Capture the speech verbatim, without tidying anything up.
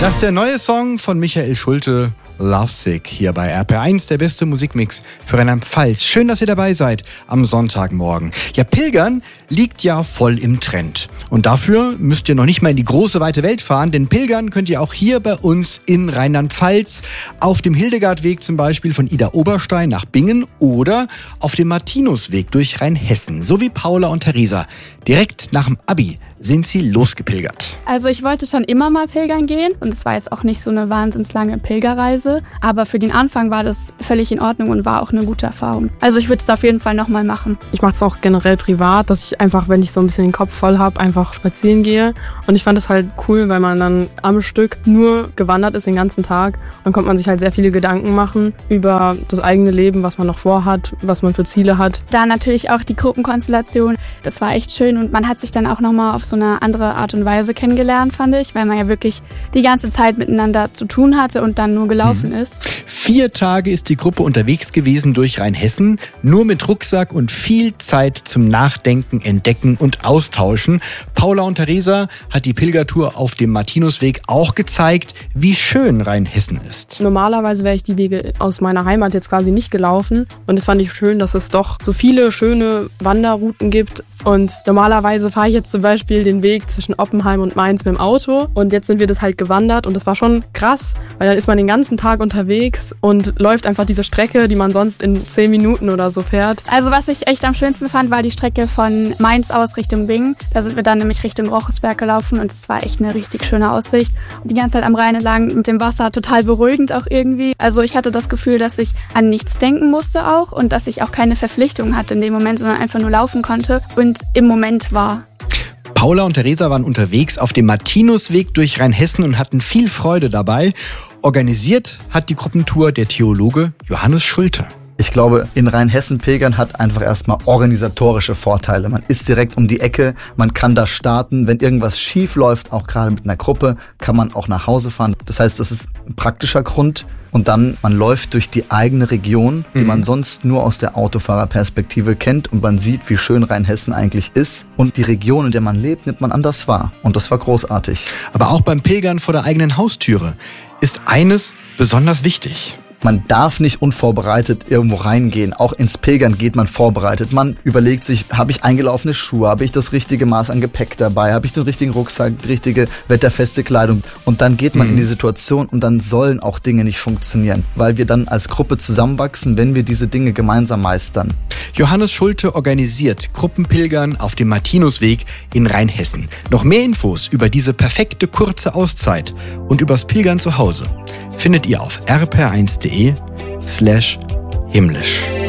Das ist der neue Song von Michael Schulte, Lovesick, hier bei R P R eins, der beste Musikmix für Rheinland-Pfalz. Schön, dass ihr dabei seid am Sonntagmorgen. Ja, Pilgern liegt ja voll im Trend. Und dafür müsst ihr noch nicht mal in die große, weite Welt fahren, denn pilgern könnt ihr auch hier bei uns in Rheinland-Pfalz auf dem Hildegardweg zum Beispiel von Idar-Oberstein nach Bingen oder auf dem Martinusweg durch Rheinhessen, so wie Paula und Theresa. Direkt nach dem Abi sind sie losgepilgert. Also ich wollte schon immer mal pilgern gehen und es war jetzt auch nicht so eine wahnsinnig lange Pilgerreise, aber für den Anfang war das völlig in Ordnung und war auch eine gute Erfahrung. Also ich würde es auf jeden Fall nochmal machen. Ich mache es auch generell privat, dass ich einfach, wenn ich so ein bisschen den Kopf voll habe, einfach spazieren gehe. Und ich fand es halt cool, weil man dann am Stück nur gewandert ist den ganzen Tag. Dann konnte man sich halt sehr viele Gedanken machen über das eigene Leben, was man noch vorhat, was man für Ziele hat. Da natürlich auch die Gruppenkonstellation, das war echt schön und man hat sich dann auch nochmal auf so eine andere Art und Weise kennengelernt, fand ich, weil man ja wirklich die ganze Zeit miteinander zu tun hatte und dann nur gelaufen mhm. ist. Vier Tage ist die Gruppe unterwegs gewesen durch Rheinhessen, nur mit Rucksack und viel Zeit zum Nachdenken, Entdecken und Austauschen. Paula und Theresa hat die Pilgertour auf dem Martinusweg auch gezeigt, wie schön Rheinhessen ist. Normalerweise wäre ich die Wege aus meiner Heimat jetzt quasi nicht gelaufen und es fand ich schön, dass es doch so viele schöne Wanderrouten gibt. Und normalerweise fahre ich jetzt zum Beispiel den Weg zwischen Oppenheim und Mainz mit dem Auto und jetzt sind wir das halt gewandert und das war schon krass, weil dann ist man den ganzen Tag unterwegs und läuft einfach diese Strecke, die man sonst in zehn Minuten oder so fährt. Also was ich echt am schönsten fand, war die Strecke von Mainz aus Richtung Bingen. Da sind wir dann nämlich Richtung Rochesberg gelaufen und es war echt eine richtig schöne Aussicht. Und die ganze Zeit am Rhein entlang mit dem Wasser, total beruhigend auch irgendwie. Also ich hatte das Gefühl, dass ich an nichts denken musste auch und dass ich auch keine Verpflichtung hatte in dem Moment, sondern einfach nur laufen konnte und im Moment war. Paula und Theresa waren unterwegs auf dem Martinusweg durch Rheinhessen und hatten viel Freude dabei. Organisiert hat die Gruppentour der Theologe Johannes Schulte. Ich glaube, in Rheinhessen pilgern hat einfach erstmal organisatorische Vorteile. Man ist direkt um die Ecke, man kann da starten. Wenn irgendwas schief läuft, auch gerade mit einer Gruppe, kann man auch nach Hause fahren. Das heißt, das ist ein praktischer Grund. Und dann, man läuft durch die eigene Region, die mhm. man sonst nur aus der Autofahrerperspektive kennt. Und man sieht, wie schön Rheinhessen eigentlich ist. Und die Region, in der man lebt, nimmt man anders wahr. Und das war großartig. Aber auch beim Pilgern vor der eigenen Haustüre ist eines besonders wichtig. Man darf nicht unvorbereitet irgendwo reingehen. Auch ins Pilgern geht man vorbereitet. Man überlegt sich, habe ich eingelaufene Schuhe? Habe ich das richtige Maß an Gepäck dabei? Habe ich den richtigen Rucksack, die richtige wetterfeste Kleidung? Und dann geht man mhm. in die Situation und dann sollen auch Dinge nicht funktionieren, weil wir dann als Gruppe zusammenwachsen, wenn wir diese Dinge gemeinsam meistern. Johannes Schulte organisiert Gruppenpilgern auf dem Martinusweg in Rheinhessen. Noch mehr Infos über diese perfekte kurze Auszeit und übers Pilgern zu Hause findet ihr auf r p r eins punkt d e slash himmlisch.